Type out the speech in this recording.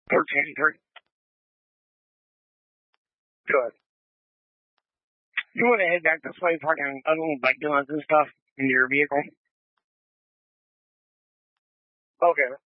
1383. Good. You want to head back this way, parking other bike donuts and stuff in your vehicle? Okay.